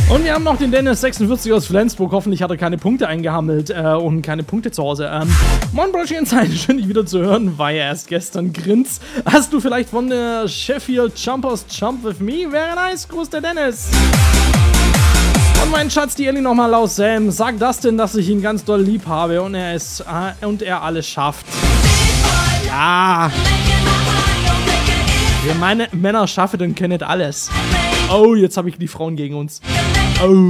Und wir haben noch den Dennis 46 aus Flensburg. Hoffentlich hat er keine Punkte eingehammelt und keine Punkte zu Hause. Moin Brötchen, Zeit, schön dich wieder zu hören. War ja erst gestern Grins. Hast du vielleicht von der Sheffield Jumpers Jump With Me? Wäre nice. Gruß der Dennis. Und mein Schatz, die Ellie nochmal aus Sam. Sag Dustin, dass ich ihn ganz doll lieb habe und er alles schafft. Ja. Wir meine Männer schaffen und können nicht alles. Oh, jetzt habe ich die Frauen gegen uns. Oh.